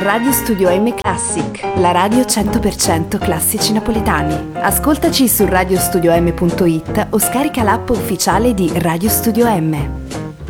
Radio Studio M Classic, la radio 100% classici napoletani. Ascoltaci su radiostudioM.it o scarica l'app ufficiale di Radio Studio M.